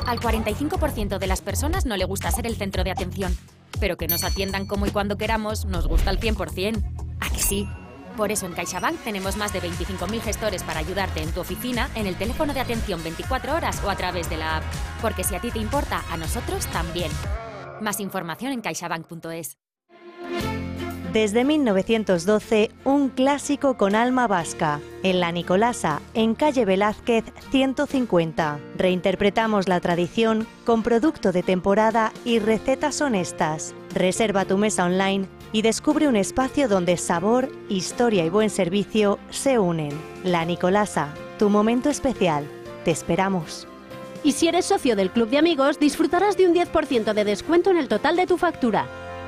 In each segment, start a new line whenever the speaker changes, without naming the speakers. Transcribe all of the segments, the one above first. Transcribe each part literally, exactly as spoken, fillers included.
Al cuarenta y cinco por ciento de las personas no le gusta ser el centro de atención, pero que nos atiendan como y cuando queramos nos gusta al cien por cien. ¿A que sí? Por eso en CaixaBank tenemos más de veinticinco mil gestores para ayudarte en tu oficina, en el teléfono de atención veinticuatro horas o a través de la app. Porque si a ti te importa, a nosotros también. Más información en caixabank punto es.
Desde mil novecientos doce, un clásico con alma vasca. En La Nicolasa, en calle Velázquez ciento cincuenta. Reinterpretamos la tradición con producto de temporada y recetas honestas. Reserva tu mesa online y descubre un espacio donde sabor, historia y buen servicio se unen. La Nicolasa, tu momento especial. Te esperamos.
Y si eres socio del Club de Amigos, disfrutarás de un diez por ciento de descuento en el total de tu factura.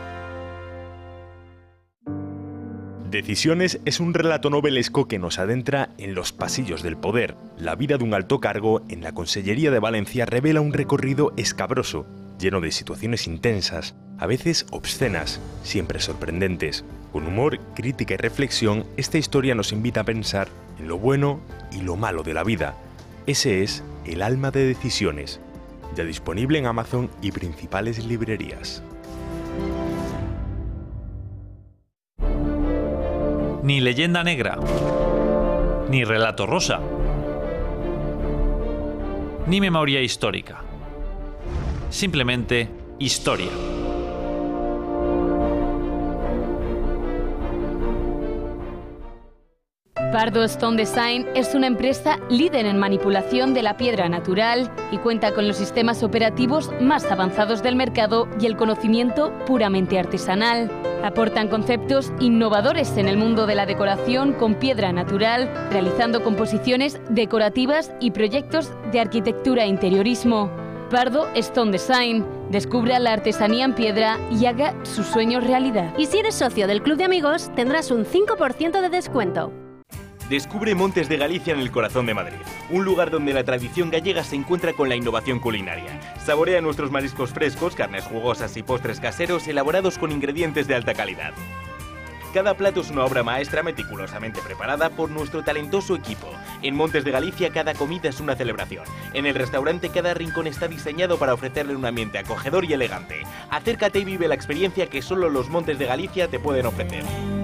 Decisiones es un relato novelesco que nos adentra en los pasillos del poder. La vida de un alto cargo en la Consellería de Valencia revela un recorrido escabroso, lleno de situaciones intensas, a veces obscenas, siempre sorprendentes. Con humor, crítica y reflexión, esta historia nos invita a pensar en lo bueno y lo malo de la vida. Ese es El alma de Decisiones, ya disponible en Amazon y principales librerías.
Ni leyenda negra, ni relato rosa, ni memoria histórica. Simplemente historia.
Pardo Stone Design es una empresa líder en manipulación de la piedra natural y cuenta con los sistemas operativos más avanzados del mercado y el conocimiento puramente artesanal. Aportan conceptos innovadores en el mundo de la decoración con piedra natural, realizando composiciones decorativas y proyectos de arquitectura e interiorismo. Pardo Stone Design. Descubra la artesanía en piedra y haga sus sueños realidad.
Y si eres socio del Club de Amigos, tendrás un cinco por ciento de descuento.
Descubre Montes de Galicia en el corazón de Madrid, un lugar donde la tradición gallega se encuentra con la innovación culinaria. Saborea nuestros mariscos frescos, carnes jugosas y postres caseros elaborados con ingredientes de alta calidad. Cada plato es una obra maestra meticulosamente preparada por nuestro talentoso equipo. En Montes de Galicia cada comida es una celebración. En el restaurante cada rincón está diseñado para ofrecerle un ambiente acogedor y elegante. Acércate y vive la experiencia que solo los Montes de Galicia te pueden ofrecer.